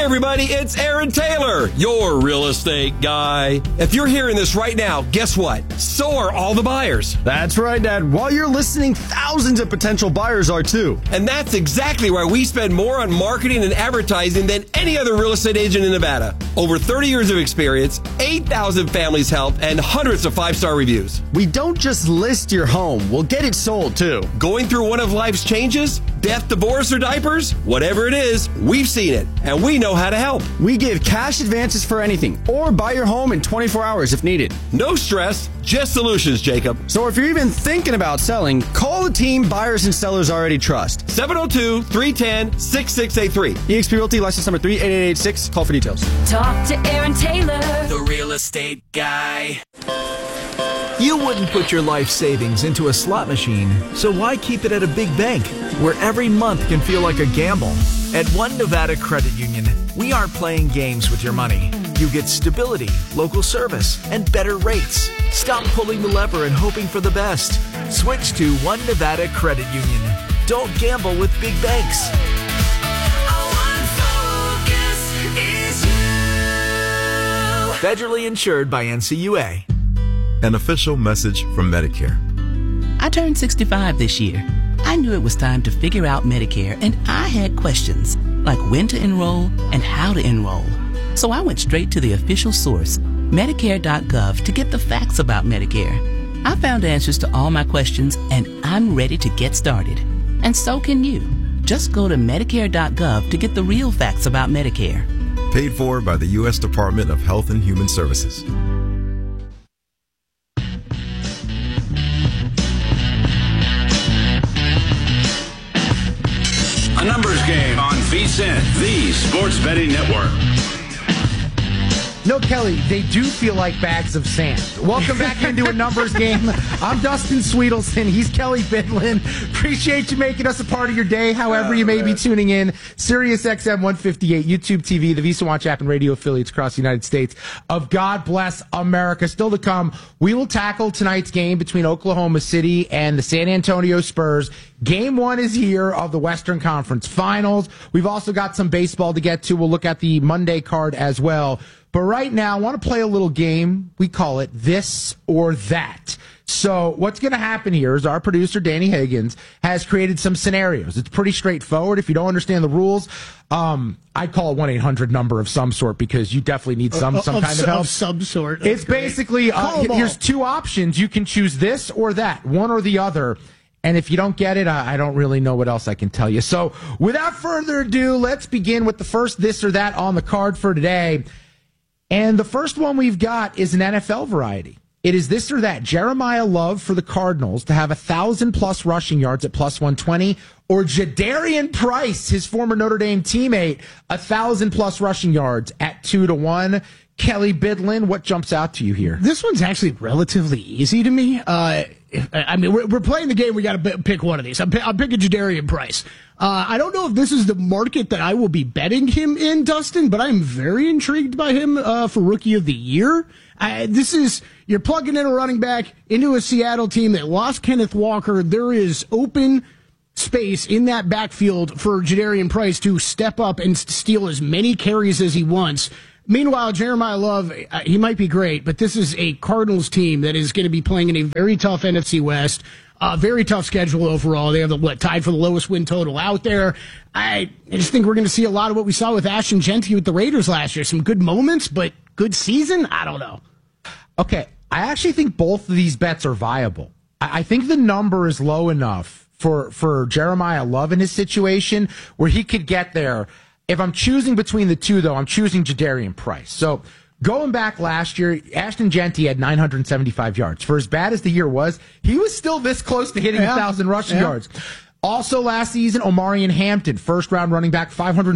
everybody, it's Aaron Taylor, your real estate guy. If you're hearing this right now, guess what? So are all the buyers. That's right, Dad. While you're listening, thousands of potential buyers are too. And that's exactly why we spend more on marketing and advertising than any other real estate agent in Nevada. Over 30 years of experience, 8,000 families helped, and hundreds of 5-star reviews. We don't just list your home, we'll get it sold too. Going through one of life's changes? Death, divorce, or diapers? Whatever it is, we've seen it, and we know how to help. We give cash advances for anything, or buy your home in 24 hours if needed. No stress, just solutions, Jacob. So if you're even thinking about selling, call the team buyers and sellers already trust. 702-310-6683. eXp Realty, license number 38886. Call for details. Talk to Aaron Taylor, the real estate guy. You wouldn't put your life savings into a slot machine, so why keep it at a big bank where every month can feel like a gamble? At One Nevada Credit Union, we aren't playing games with your money. You get stability, local service, and better rates. Stop pulling the lever and hoping for the best. Switch to One Nevada Credit Union. Don't gamble with big banks. Federally insured by NCUA. An official message from Medicare. I turned 65 this year. I knew it was time to figure out Medicare, and I had questions, like when to enroll and how to enroll. So I went straight to the official source, Medicare.gov, to get the facts about Medicare. I found answers to all my questions, and I'm ready to get started. And so can you. Just go to Medicare.gov to get the real facts about Medicare. Paid for by the U.S. Department of Health and Human Services. A numbers game on VSiN, the sports betting network. No, Kelly, they do feel like bags of sand. Welcome back into a numbers game. I'm Dustin Sweetelson. He's Kelly Bidlin. Appreciate you making us a part of your day, however you may be tuning in. Sirius XM 158, YouTube TV, the Visa Watch app, and radio affiliates across the United States of God Bless America. Still to come, we will tackle tonight's game between Oklahoma City and the San Antonio Spurs. Game one is here of the Western Conference Finals. We've also got some baseball to get to. We'll look at the Monday card as well. But right now, I want to play a little game. We call it This or That. So what's going to happen here is our producer, Danny Higgins, has created some scenarios. It's pretty straightforward. If you don't understand the rules, I'd call a 1-800 number of some sort because you definitely need some kind of help. Of some sort. It's basically, here's two options. You can choose this or that, one or the other. And if you don't get it, I don't really know what else I can tell you. So without further ado, let's begin with the first this or that on the card for today. And the first one we've got is an NFL variety. It is this or that. Jeremiah Love for the Cardinals to have 1,000+ rushing yards at +120, or Jadarian Price, his former Notre Dame teammate, 1,000+ rushing yards at 2-1. Kelly Bidlin, what jumps out to you here? This one's actually relatively easy to me. We're playing the game. We got to pick one of these. I'm picking Jadarian Price. I don't know if this is the market that I will be betting him in, Dustin, but I'm very intrigued by him for Rookie of the Year. You're plugging in a running back into a Seattle team that lost Kenneth Walker. There is open space in that backfield for Jadarian Price to step up and steal as many carries as he wants. Meanwhile, Jeremiah Love, he might be great, but this is a Cardinals team that is going to be playing in a very tough NFC West, very tough schedule overall. They have tied for the lowest win total out there. I just think we're going to see a lot of what we saw with Ashton Genty with the Raiders last year. Some good moments, but good season? I don't know. Okay, I actually think both of these bets are viable. I think the number is low enough for Jeremiah Love in his situation where he could get there. If I'm choosing between the two, though, I'm choosing Jadarian Price. So going back last year, Ashton Genty had 975 yards. For as bad as the year was, he was still this close to hitting 1,000 rushing yards. Also last season, Omarion Hampton, first-round running back,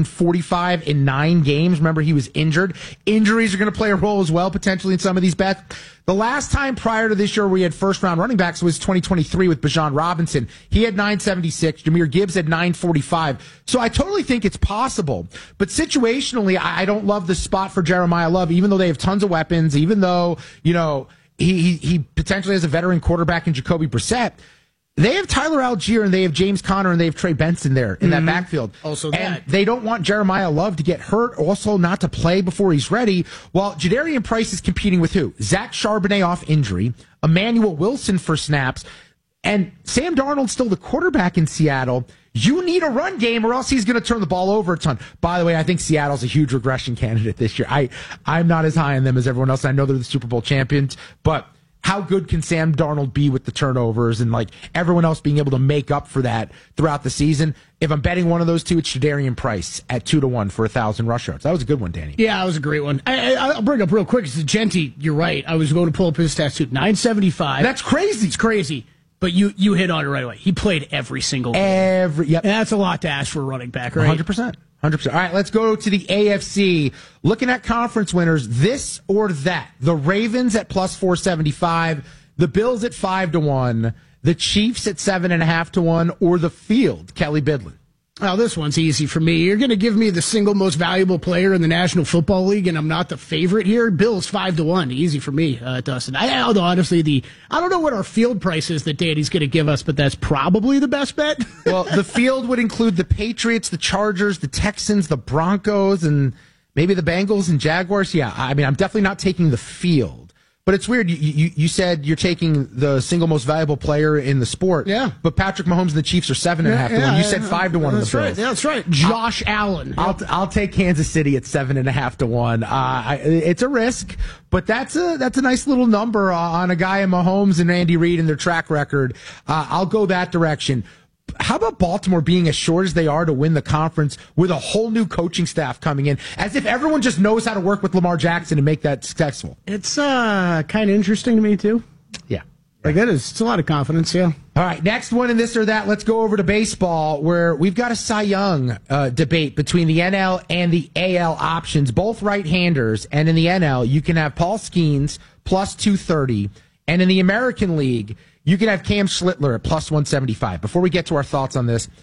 545 in 9 games. Remember, he was injured. Injuries are going to play a role as well, potentially, in some of these bets. The last time prior to this year we had first-round running backs was 2023 with Bijan Robinson. He had 976. Jahmyr Gibbs had 945. So I totally think it's possible. But situationally, I don't love the spot for Jeremiah Love, even though they have tons of weapons, even though, he potentially has a veteran quarterback in Jacoby Brissett. They have Tyler Algier and they have James Conner and they have Trey Benson there in that backfield. Also and they don't want Jeremiah Love to get hurt, also not to play before he's ready. While Jadarian Price is competing with who? Zach Charbonnet off injury, Emmanuel Wilson for snaps, and Sam Darnold's still the quarterback in Seattle. You need a run game or else he's going to turn the ball over a ton. By the way, I think Seattle's a huge regression candidate this year. I'm not as high on them as everyone else. I know they're the Super Bowl champions, but how good can Sam Darnold be with the turnovers and like everyone else being able to make up for that throughout the season? If I'm betting one of those two, it's Jadarian Price at 2-1 for 1,000 rush yards. That was a good one, Danny. Yeah, that was a great one. I'll bring up real quick. It's Genti. You're right. I was going to pull up his stats too. 975. That's crazy. It's crazy. But you hit on it right away. He played every single game. Yep. And that's a lot to ask for a running back, right? 100%. 100%. All right, let's go to the AFC. Looking at conference winners, this or that. The Ravens at plus 475, the Bills at 5-1, the Chiefs at 7.5-1, or the field, Kelly Bidlin. Oh, this one's easy for me. You're going to give me the single most valuable player in the National Football League, and I'm not the favorite here. Bills 5-1, easy for me, Dustin. Honestly, I don't know what our field price is that Danny's going to give us, but that's probably the best bet. Well, the field would include the Patriots, the Chargers, the Texans, the Broncos, and maybe the Bengals and Jaguars. Yeah, I mean, I'm definitely not taking the field. But it's weird. You said you're taking the single most valuable player in the sport. Yeah. But Patrick Mahomes and the Chiefs are 7.5-1. You said 5-1 on the Bills. Right. Yeah, that's right. Josh Allen. I'll take Kansas City at 7.5-1. It's a risk, but that's a nice little number on a guy in Mahomes and Andy Reid and their track record. I'll go that direction. How about Baltimore being as short as they are to win the conference with a whole new coaching staff coming in, as if everyone just knows how to work with Lamar Jackson and make that successful? It's kind of interesting to me, too. Yeah. Like, it's a lot of confidence, yeah. All right, next one in this or that. Let's go over to baseball, where we've got a Cy Young debate between the NL and the AL options, both right-handers. And in the NL, you can have Paul Skeens plus 230. And in the American League, you can have Cam Schlittler at plus 175. Before we get to our thoughts on this,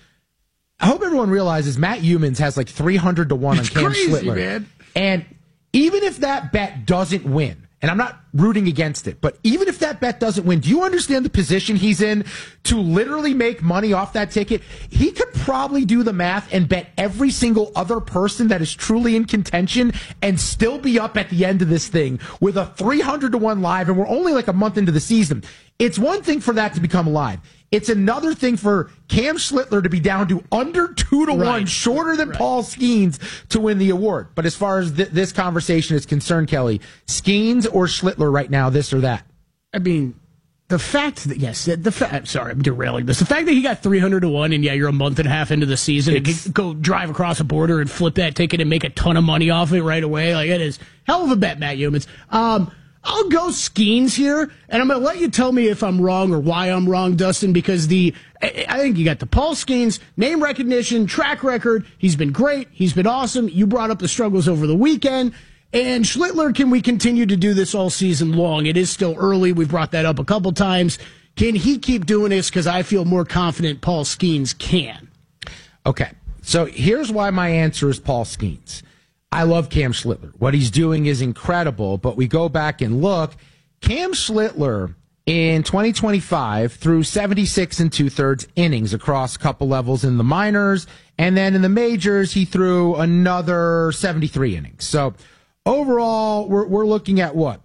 I hope everyone realizes Matt Humans has like 300-1 on Cam Schlittler. Man. And even if that bet doesn't win, and I'm not rooting against it, but even if that bet doesn't win, do you understand the position he's in to literally make money off that ticket? He could probably do the math and bet every single other person that is truly in contention and still be up at the end of this thing with a 300-1 live, and we're only like a month into the season. It's one thing for that to become live. It's another thing for Cam Schlittler to be down to under 2-1, shorter than Paul Skeens to win the award. But as far as this conversation is concerned, Kelly, Skeens or Schlittler right now, this or that? I mean, the fact that, I'm sorry, I'm derailing this. The fact that he got 300-1 and you're a month and a half into the season and can go drive across a border and flip that ticket and make a ton of money off it right away. Like, it is hell of a bet, Matt Humans. I'll go Skeens here, and I'm going to let you tell me if I'm wrong or why I'm wrong, Dustin, because I think you got the Paul Skeens, name recognition, track record. He's been great. He's been awesome. You brought up the struggles over the weekend. And Schlittler, can we continue to do this all season long? It is still early. We've brought that up a couple times. Can he keep doing this? Because I feel more confident Paul Skeens can. Okay, so here's why my answer is Paul Skeens. I love Cam Schlittler. What he's doing is incredible, but we go back and look. Cam Schlittler in 2025 threw 76 2/3 innings across a couple levels in the minors, and then in the majors he threw another 73 innings. So overall, we're looking at what?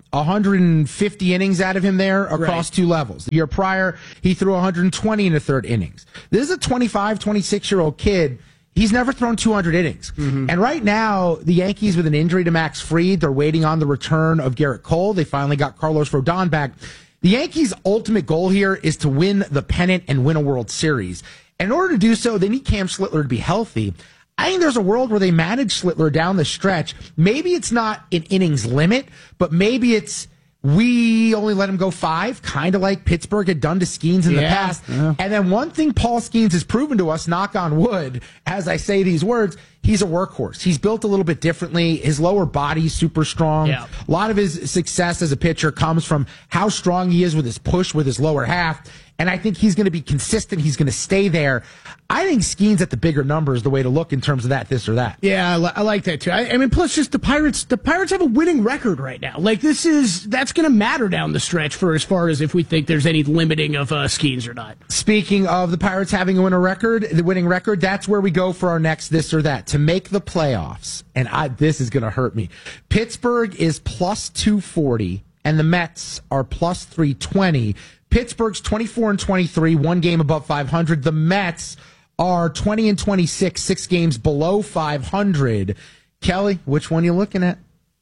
150 innings out of him there across two levels. The year prior, he threw 120 1/3 innings. This is a 25, 26-year-old kid. He's never thrown 200 innings. Mm-hmm. And right now, the Yankees with an injury to Max Fried, they're waiting on the return of Garrett Cole. They finally got Carlos Rodon back. The Yankees' ultimate goal here is to win the pennant and win a World Series. In order to do so, they need Cam Schlittler to be healthy. I think there's a world where they manage Schlittler down the stretch. Maybe it's not an innings limit, but maybe it's we only let him go 5, kind of like Pittsburgh had done to Skeens in the past. Yeah. And then one thing Paul Skeens has proven to us, knock on wood, as I say these words, he's a workhorse. He's built a little bit differently. His lower body's super strong. Yeah. A lot of his success as a pitcher comes from how strong he is with his push with his lower half. And I think he's going to be consistent. He's going to stay there. I think Skeens at the bigger number is the way to look in terms of this or that. Yeah, I like that too. I mean, plus just the Pirates have a winning record right now. Like that's going to matter down the stretch for as far as if we think there's any limiting of Skeens or not. Speaking of the Pirates having a winning record, that's where we go for our next this or that to make the playoffs. And this is going to hurt me. Pittsburgh is plus 240 and the Mets are plus 320. Pittsburgh's 24-23, one game above 500. The Mets are 20-26, 6 games below 500. Kelly, which one are you looking at?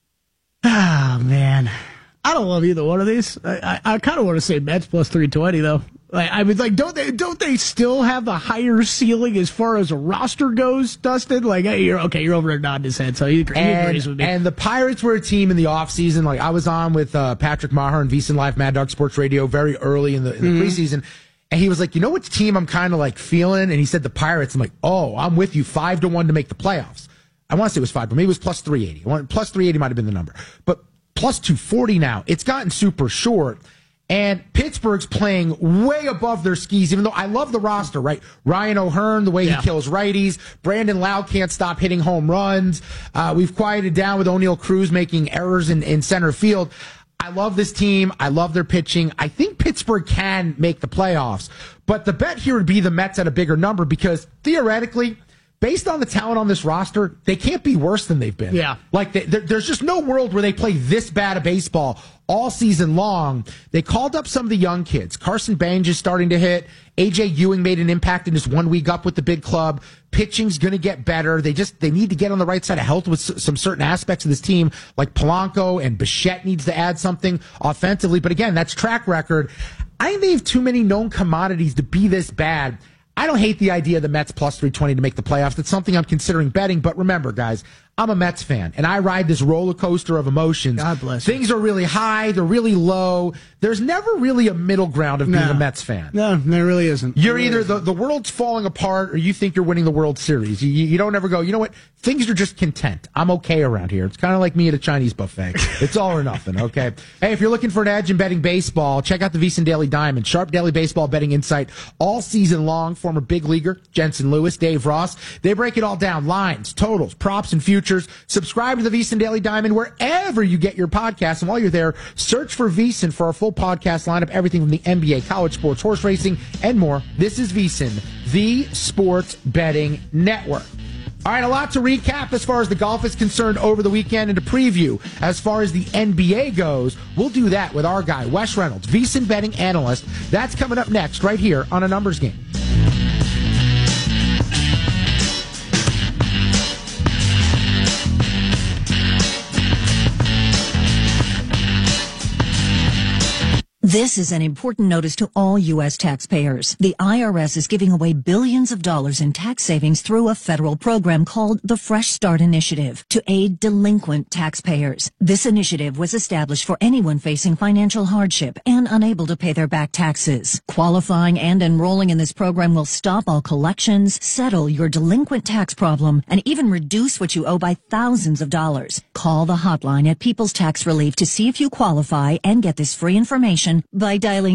Ah, man. I don't love either one of these. I kind of want to say Mets plus 320, though. I mean, don't they still have the higher ceiling as far as a roster goes, Dustin? You're over there nodding his head, so he agrees with me. And the Pirates were a team in the offseason. I was on with Patrick Maher and VSiN Live Mad Dog Sports Radio very early in the preseason, and he was like, you know which team I'm kind of feeling? And he said the Pirates. I'm like, oh, I'm with you, 5-1 to make the playoffs. I want to say it was 5, but maybe it was plus 380. Plus 380 might have been the number, but plus 240 now. It's gotten super short. And Pittsburgh's playing way above their skis, even though I love the roster, right? Ryan O'Hearn, the way he kills righties. Brandon Lau can't stop hitting home runs. We've quieted down with O'Neal Cruz making errors in center field. I love this team. I love their pitching. I think Pittsburgh can make the playoffs. But the bet here would be the Mets at a bigger number because theoretically, based on the talent on this roster, they can't be worse than they've been. Yeah. There's just no world where they play this bad of baseball all season long. They called up some of the young kids. Carson Bange is starting to hit. A.J. Ewing made an impact in his 1 week up with the big club. Pitching's going to get better. They need to get on the right side of health with some certain aspects of this team, like Polanco, and Bichette needs to add something offensively. But again, that's track record. I think they have too many known commodities to be this bad. I don't hate the idea of the Mets plus 320 to make the playoffs. It's something I'm considering betting. But remember, guys, I'm a Mets fan, and I ride this roller coaster of emotions. God bless you. Things are really high. They're really low. There's never really a middle ground of being a Mets fan. No, there really isn't. You're either the world's falling apart or you think you're winning the World Series. You don't ever go, you know what? Things are just content. I'm okay around here. It's kind of like me at a Chinese buffet. It's all or nothing, okay? Hey, if you're looking for an edge in betting baseball, check out the VSiN Daily Diamond. Sharp daily baseball betting insight all season long. Former big leaguer Jensen Lewis, Dave Ross. They break it all down. Lines, totals, props, and futures. Subscribe to the VSiN Daily Diamond wherever you get your podcasts. And while you're there, search for VSiN for our full podcast lineup. Everything from the NBA, college sports, horse racing, and more. This is VSiN, the Sports Betting Network. All right, a lot to recap as far as the golf is concerned over the weekend and to preview as far as the NBA goes. We'll do that with our guy, Wes Reynolds, VSiN betting analyst. That's coming up next right here on A Numbers Game. This is an important notice to all U.S. taxpayers. The IRS is giving away billions of dollars in tax savings through a federal program called the Fresh Start Initiative to aid delinquent taxpayers. This initiative was established for anyone facing financial hardship and unable to pay their back taxes. Qualifying and enrolling in this program will stop all collections, settle your delinquent tax problem, and even reduce what you owe by thousands of dollars. Call the hotline at People's Tax Relief to see if you qualify and get this free information by dialing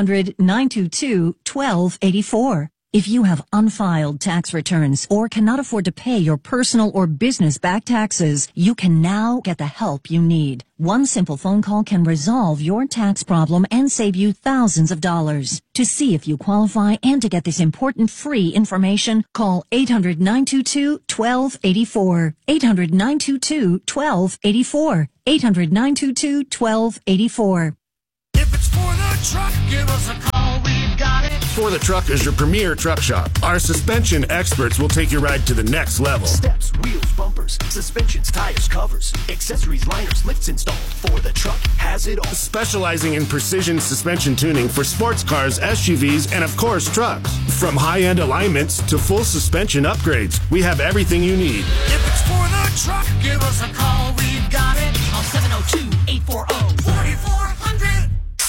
800-922-1284. If you have unfiled tax returns or cannot afford to pay your personal or business back taxes, you can now get the help you need. One simple phone call can resolve your tax problem and save you thousands of dollars. To see if you qualify and to get this important free information, call 800-922-1284. 800-922-1284. 800-922-1284. If it's for the truck, give us a call, we've got it. For the Truck is your premier truck shop. Our suspension experts will take your ride to the next level. Steps, wheels, bumpers, suspensions, tires, covers, accessories, liners, lifts installed. For the Truck has it all. Specializing in precision suspension tuning for sports cars, SUVs, and of course trucks. From high-end alignments to full suspension upgrades, we have everything you need. If it's for the truck, give us a call, we've got it. On 702-840-4400. Summer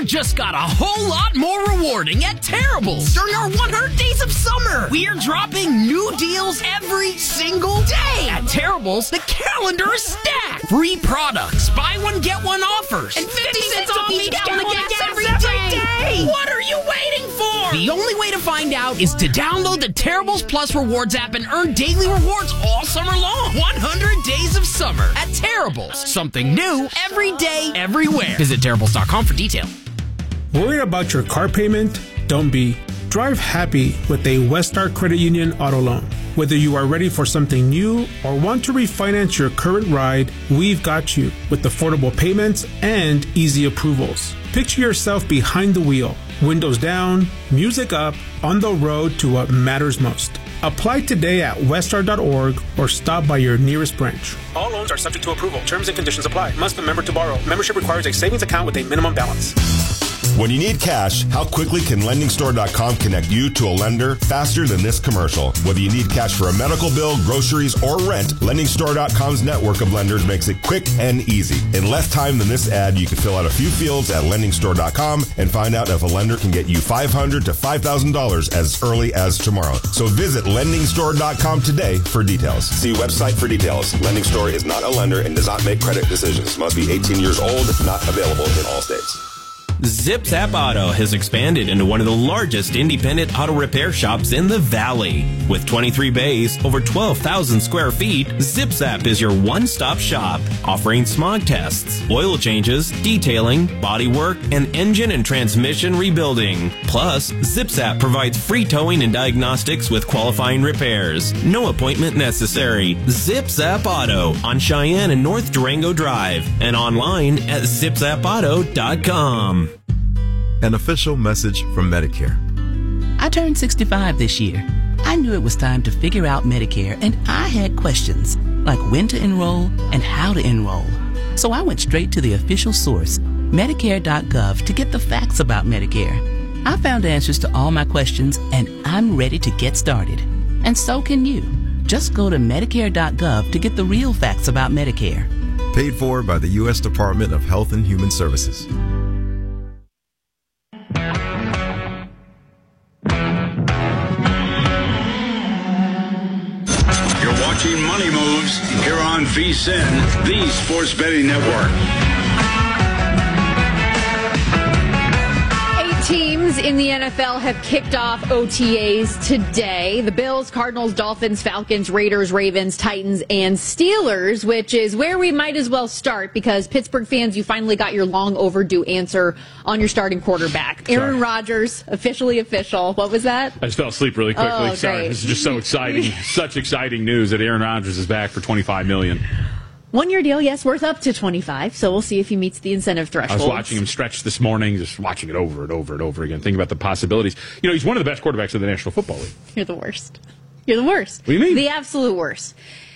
just got a whole lot more rewarding at Terrible's during our 100 Days of Summer. We are dropping new deals every single day. At Terrible's, the calendar is stacked. Free products, buy one, get one offers, and 50 cents off each gallon of gas every day. What are you waiting for? The only way to find out is to download the Terrible's Plus Rewards app and earn daily rewards all summer long. 100 Days of Summer at Terrible's. Something new every day, everywhere. Visit Terrible's.com for details. Worried about your car payment? Don't be. Drive happy with a Westar Credit Union auto loan. Whether you are ready for something new or want to refinance your current ride, we've got you with affordable payments and easy approvals. Picture yourself behind the wheel, windows down, music up, on the road to what matters most. Apply today at westar.org or stop by your nearest branch. All loans are subject to approval. Terms and conditions apply. Must be a member to borrow. Membership requires a savings account with a minimum balance. When you need cash, how quickly can LendingStore.com connect you to a lender faster than this commercial? Whether you need cash for a medical bill, groceries, or rent, LendingStore.com's network of lenders makes it quick and easy. In less time than this ad, you can fill out a few fields at LendingStore.com and find out if a lender can get you $500 to $5,000 as early as tomorrow. So visit LendingStore.com today for details. See website for details. Lending Store is not a lender and does not make credit decisions. Must be 18 years old. Not available in all states. ZipZap Auto has expanded into one of the largest independent auto repair shops in the Valley. With 23 bays, over 12,000 square feet, ZipZap is your one-stop shop, offering smog tests, oil changes, detailing, bodywork, and engine and transmission rebuilding. Plus, ZipZap provides free towing and diagnostics with qualifying repairs. No appointment necessary. ZipZap Auto on Cheyenne and North Durango Drive and online at zipzapauto.com. An official message from Medicare. I turned 65 this year. I knew it was time to figure out Medicare, and I had questions, like when to enroll and how to enroll. So I went straight to the official source, Medicare.gov, to get the facts about Medicare. I found answers to all my questions, and I'm ready to get started. And so can you. Just go to Medicare.gov to get the real facts about Medicare. Paid for by the U.S. Department of Health and Human Services. Watching Money Moves here on VSiN, the Sports Betting Network. 8 teams in the NFL have kicked off OTAs today. The Bills, Cardinals, Dolphins, Falcons, Raiders, Ravens, Titans, and Steelers, which is where we might as well start because Pittsburgh fans, you finally got your long overdue answer on your starting quarterback. Aaron Rodgers, officially official. What was that? I just fell asleep really quickly. Oh, sorry. great. This is just so exciting. Such exciting news that Aaron Rodgers is back for $25 million. 1-year deal, yes, worth up to 25. So we'll see if he meets the incentive threshold. I was watching him stretch this morning, just watching it over and over and over again, thinking about the possibilities. You know, he's one of the best quarterbacks in the National Football League. You're the worst. You're the worst. What do you mean? The absolute worst.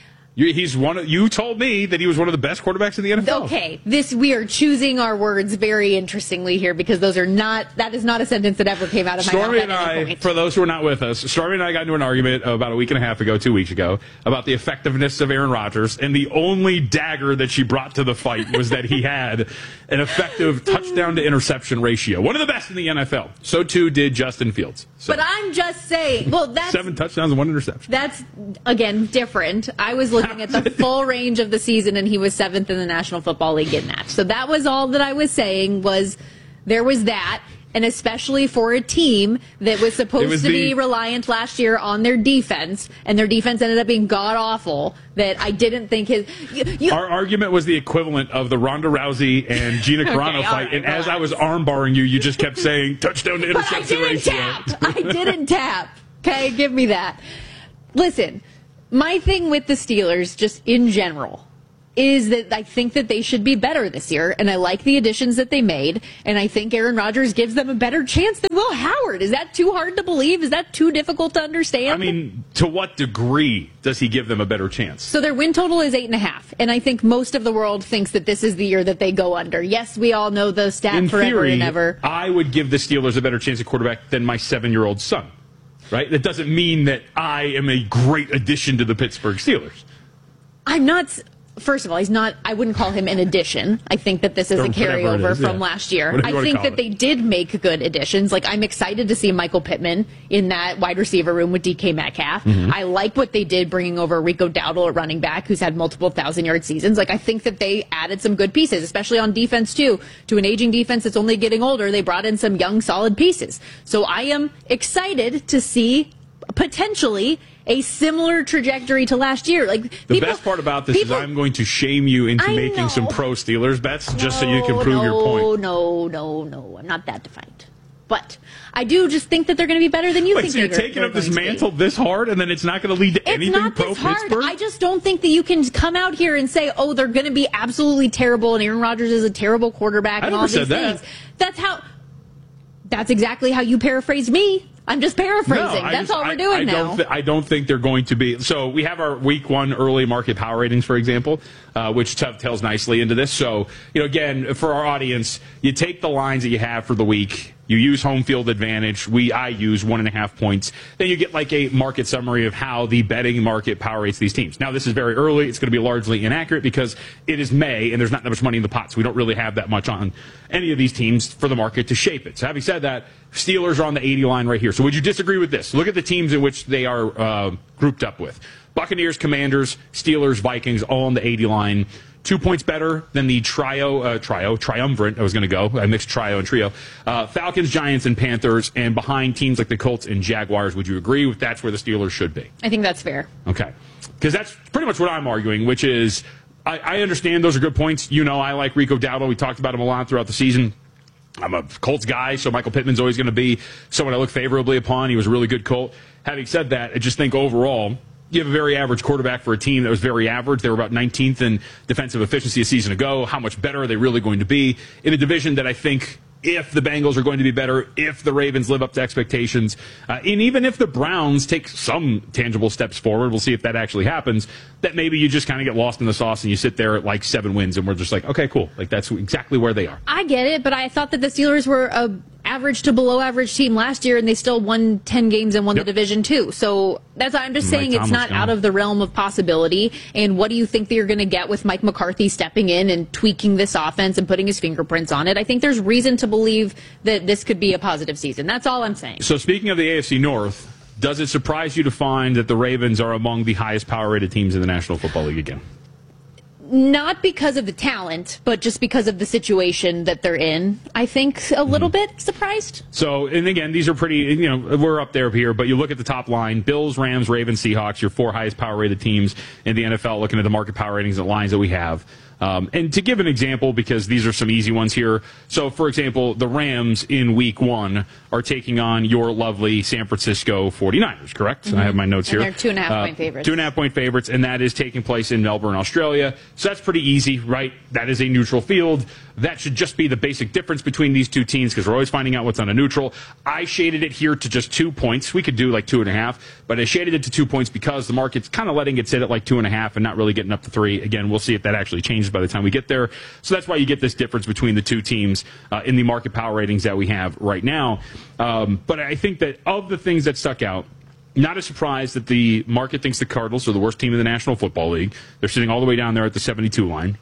He's one. You told me that he was one of the best quarterbacks in the NFL. Okay, we are choosing our words very interestingly here because that is not a sentence that ever came out of my mouth. Stormy and I, for those who are not with us, Stormy and I got into an argument about a week and a half ago, 2 weeks ago, about the effectiveness of Aaron Rodgers, and the only dagger that she brought to the fight was that he had an effective touchdown to interception ratio, one of the best in the NFL. So too did Justin Fields. So, but I'm just saying, well, that's 7 touchdowns and 1 interception. That's again different. I was looking at the full range of the season, and he was 7th in the National Football League in that. So that was all that I was saying was there was that, and especially for a team that was supposed to be reliant last year on their defense, and their defense ended up being god-awful, that I didn't think his... Our argument was the equivalent of the Ronda Rousey and Gina Carano fight, right, and as I was armbarring you just kept saying, touchdown to interception ratio. I didn't tap. Okay, give me that. Listen, my thing with the Steelers, just in general, is that I think that they should be better this year, and I like the additions that they made, and I think Aaron Rodgers gives them a better chance than Will Howard. Is that too hard to believe? Is that too difficult to understand? I mean, to what degree does he give them a better chance? So their win total is 8.5, and I think most of the world thinks that this is the year that they go under. Yes, we all know the stat in forever theory, and ever. I would give the Steelers a better chance at quarterback than my 7-year-old son. Right? That doesn't mean that I am a great addition to the Pittsburgh Steelers. I'm not... First of all, he's not. I wouldn't call him an addition. I think that this is a carryover from last year. I think that they did make good additions. Like, I'm excited to see Michael Pittman in that wide receiver room with DK Metcalf. I like what they did bringing over Rico Dowdle at running back, who's had multiple 1,000-yard seasons. Like, I think that they added some good pieces, especially on defense too. To an aging defense that's only getting older, they brought in some young, solid pieces. So I am excited to see potentially a similar trajectory to last year. Like, the best part about this is I'm going to shame you into making some pro Steelers bets just so you can prove your point. No. I'm not that defiant. But I do just think that they're going to be better than you think. So you're taking up this mantle this hard, and then it's not going to lead to anything pro Pittsburgh? I just don't think that you can come out here and say, oh, they're going to be absolutely terrible, and Aaron Rodgers is a terrible quarterback, and all these things. That's exactly how you paraphrased me. I'm just paraphrasing. That's all we're doing now. I don't think they're going to be. So we have our week 1 early market power ratings, for example, which tells nicely into this. So, again, for our audience, you take the lines that you have for the week. You use home field advantage. I use 1.5 points. Then you get like a market summary of how the betting market power rates these teams. Now, this is very early. It's going to be largely inaccurate because it is May and there's not that much money in the pot. So we don't really have that much on any of these teams for the market to shape it. So having said that, Steelers are on the 80 line right here. So would you disagree with this? Look at the teams in which they are grouped up with. Buccaneers, Commanders, Steelers, Vikings, all on the 80 line. 2 points better than the triumvirate. I was going to go. I mixed trio and trio. Falcons, Giants, and Panthers, and behind teams like the Colts and Jaguars. Would you agree with that's where the Steelers should be? I think that's fair. Okay. Because that's pretty much what I'm arguing, which is I understand those are good points. I like Rico Dowdle. We talked about him a lot throughout the season. I'm a Colts guy, so Michael Pittman's always going to be someone I look favorably upon. He was a really good Colt. Having said that, I just think overall, you have a very average quarterback for a team that was very average. They were about 19th in defensive efficiency a season ago. How much better are they really going to be in a division that I think if the Bengals are going to be better, if the Ravens live up to expectations, and even if the Browns take some tangible steps forward, we'll see if that actually happens, that maybe you just kind of get lost in the sauce and you sit there at like 7 wins and we're just like, okay, cool. Like that's exactly where they are. I get it, but I thought that the Steelers were a average to below average team last year and they still won 10 games and won the division too. So that's I'm just saying it's not out of the realm of possibility. And what do you think that you're going to get with Mike McCarthy stepping in and tweaking this offense and putting his fingerprints on it? I think there's reason to believe that this could be a positive season. That's all I'm saying. So speaking of the AFC North, does it surprise you to find that the Ravens are among the highest power-rated teams in the National Football League again? Not because of the talent, but just because of the situation that they're in. I think a little bit surprised. So, and again, these are pretty, we're up there here, but you look at the top line, Bills, Rams, Ravens, Seahawks, your 4 highest power-rated teams in the NFL, looking at the market power ratings and lines that we have. And to give an example, because these are some easy ones here. So, for example, the Rams in week 1 are taking on your lovely San Francisco 49ers, correct? Mm-hmm. I have my notes here. And they're 2.5-point favorites. 2.5-point favorites, and that is taking place in Melbourne, Australia. So that's pretty easy, right? That is a neutral field. That should just be the basic difference between these two teams because we're always finding out what's on a neutral. I shaded it here to just 2 points. We could do like 2.5, but I shaded it to 2 points because the market's kind of letting it sit at like 2.5 and not really getting up to 3. Again, we'll see if that actually changes by the time we get there. So that's why you get this difference between the two teams in the market power ratings that we have right now. But I think that of the things that stuck out, not a surprise that the market thinks the Cardinals are the worst team in the National Football League. They're sitting all the way down there at the 72 line.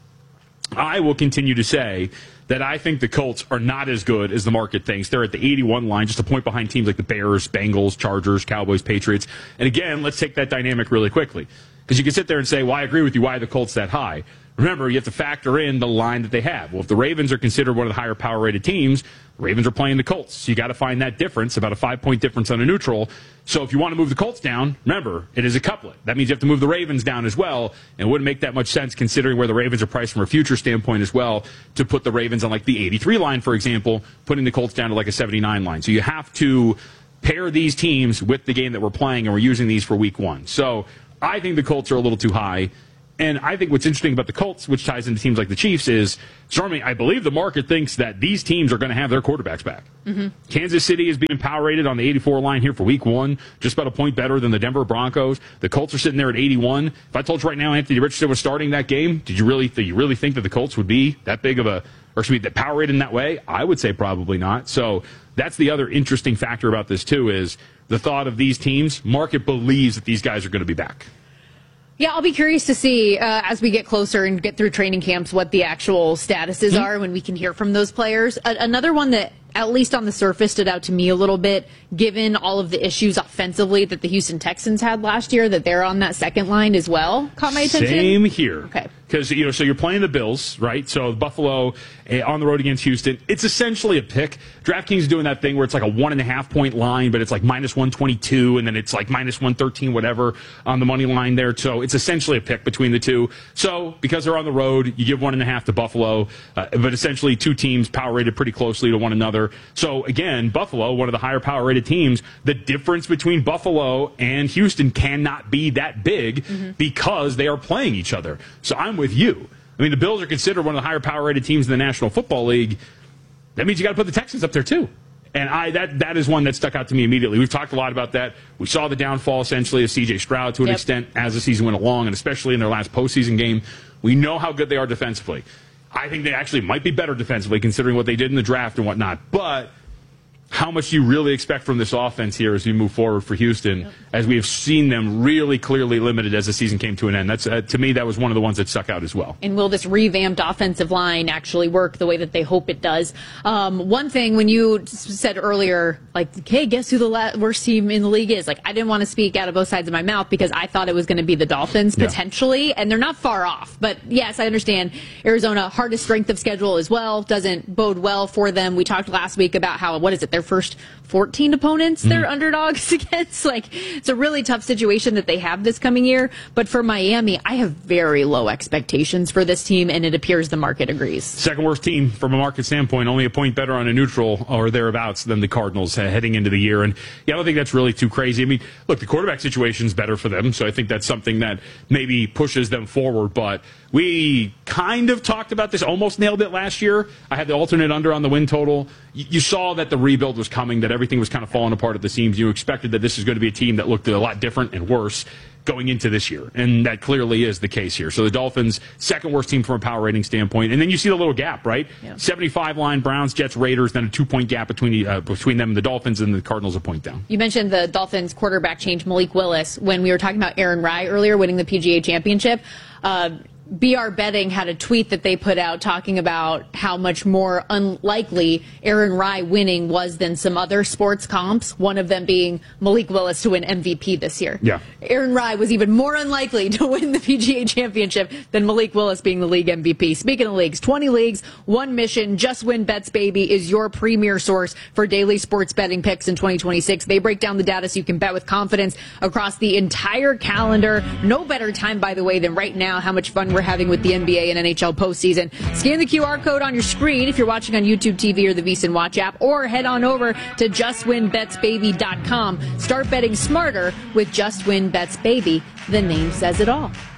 I will continue to say that I think the Colts are not as good as the market thinks. They're at the 81 line, just a point behind teams like the Bears, Bengals, Chargers, Cowboys, Patriots. And again, let's take that dynamic really quickly. Because you can sit there and say, well, I agree with you. Why are the Colts that high? Remember, you have to factor in the line that they have. Well, if the Ravens are considered one of the higher power-rated teams, the Ravens are playing the Colts. So you got to find that difference, about a 5-point difference on a neutral. So if you want to move the Colts down, remember, it is a couplet. That means you have to move the Ravens down as well. And it wouldn't make that much sense considering where the Ravens are priced from a future standpoint as well to put the Ravens on like the 83 line, for example, putting the Colts down to like a 79 line. So you have to pair these teams with the game that we're playing, and we're using these for week 1. So I think the Colts are a little too high. And I think what's interesting about the Colts, which ties into teams like the Chiefs, is, Stormy, I believe the market thinks that these teams are going to have their quarterbacks back. Mm-hmm. Kansas City is being power rated on the 84 line here for week 1, just about a point better than the Denver Broncos. The Colts are sitting there at 81. If I told you right now Anthony Richardson was starting that game, did you really think that the Colts would be that big of a, or should be that power rated in that way? I would say probably not. So that's the other interesting factor about this, too, is the thought of these teams. Market believes that these guys are going to be back. Yeah, I'll be curious to see as we get closer and get through training camps what the actual statuses are when we can hear from those players. Another one that, at least on the surface, stood out to me a little bit, given all of the issues offensively that the Houston Texans had last year, that they're on that second line as well, caught my attention. Same here. Okay. Because, so you're playing the Bills, right? So Buffalo on the road against Houston. It's essentially a pick. DraftKings is doing that thing where it's like a 1.5 point line, but it's like minus 122, and then it's like minus 113, whatever, on the money line there. So it's essentially a pick between the two. So because they're on the road, you give 1.5 to Buffalo, but essentially two teams power rated pretty closely to one another. So again, Buffalo, one of the higher power rated teams, the difference between Buffalo and Houston cannot be that big because they are playing each other. So I'm with you. I mean, the Bills are considered one of the higher power rated teams in the National Football League. That means you got to put the Texans up there too. And that is one that stuck out to me immediately. We've talked a lot about that. We saw the downfall essentially of C.J. Stroud to an extent as the season went along, and especially in their last postseason game. We know how good they are defensively. I think they actually might be better defensively considering what they did in the draft and whatnot. But how much do you really expect from this offense here as we move forward for Houston, as we have seen them really clearly limited as the season came to an end? That's to me, that was one of the ones that stuck out as well. And will this revamped offensive line actually work the way that they hope it does? One thing, when you said earlier, like, hey, guess who the worst team in the league is? Like, I didn't want to speak out of both sides of my mouth because I thought it was going to be the Dolphins potentially, and they're not far off. But yes, I understand Arizona, hardest strength of schedule as well, doesn't bode well for them. We talked last week about how, what is it, their first 14 opponents they're underdogs against. Like, it's a really tough situation that they have this coming year. But for Miami, I have very low expectations for this team, and it appears the market agrees. Second worst team from a market standpoint, only a point better on a neutral or thereabouts than the Cardinals heading into the year. And yeah, I don't think that's really too crazy. I mean, look, the quarterback situation is better for them, so I think that's something that maybe pushes them forward. But we kind of talked about this, almost nailed it last year. I had the alternate under on the win total. You saw that the rebuild was coming, that everything was kind of falling apart at the seams. You expected that this is going to be a team that looked a lot different and worse going into this year, and that clearly is the case here. So the Dolphins, second worst team from a power rating standpoint, and then you see the little gap, right? 75 line, Browns, Jets, Raiders, then a 2-point gap between them and the Dolphins, and the Cardinals a point down. You mentioned the Dolphins quarterback change, Malik Willis, when we were talking about Aaron Rye earlier winning the PGA Championship. BR Betting had a tweet that they put out talking about how much more unlikely Aaron Rye winning was than some other sports comps, one of them being Malik Willis to win MVP this year. Yeah. Aaron Rye was even more unlikely to win the PGA Championship than Malik Willis being the league MVP. Speaking of leagues, 20 leagues, one mission. Just Win Bets, baby, is your premier source for daily sports betting picks in 2026. They break down the data so you can bet with confidence across the entire calendar. No better time, by the way, than right now. How much fun we're having with the NBA and NHL postseason. Scan the QR code on your screen if you're watching on YouTube TV or the VSiN Watch app, or head on over to JustWinBetsBaby.com. Start betting smarter with Just Win Bets Baby. The name says it all.